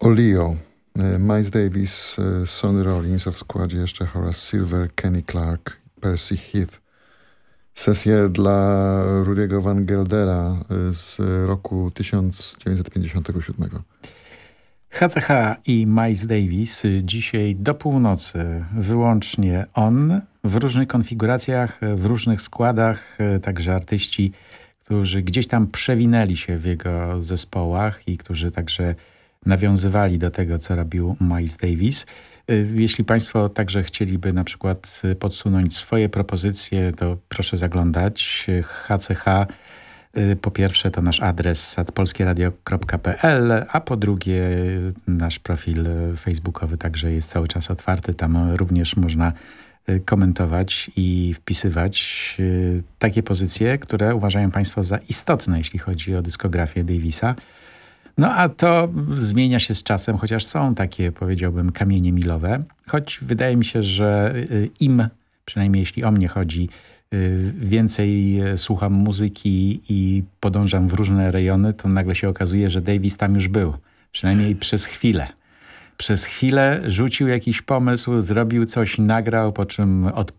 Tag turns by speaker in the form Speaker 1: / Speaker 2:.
Speaker 1: Leo, Miles Davis, Sonny Rollins, a w składzie jeszcze Horace Silver, Kenny Clarke, Percy Heath. Sesję dla Rudiego Van Geldera z roku 1957.
Speaker 2: HCH i Miles Davis dzisiaj do północy wyłącznie on, w różnych konfiguracjach, w różnych składach, także artyści, którzy gdzieś tam przewinęli się w jego zespołach i którzy także nawiązywali do tego, co robił Miles Davis. Jeśli Państwo także chcieliby na przykład podsunąć swoje propozycje, to proszę zaglądać. HCH po pierwsze to nasz adres polskieradio.pl, a po drugie nasz profil facebookowy także jest cały czas otwarty. Tam również można komentować i wpisywać takie pozycje, które uważają Państwo za istotne, jeśli chodzi o dyskografię Davisa. No a to zmienia się z czasem, chociaż są takie, powiedziałbym, kamienie milowe. Choć wydaje mi się, że im, przynajmniej jeśli o mnie chodzi, więcej słucham muzyki i podążam w różne rejony, to nagle się okazuje, że Davis tam już był. Przynajmniej przez chwilę. Przez chwilę rzucił jakiś pomysł, zrobił coś, nagrał, po czym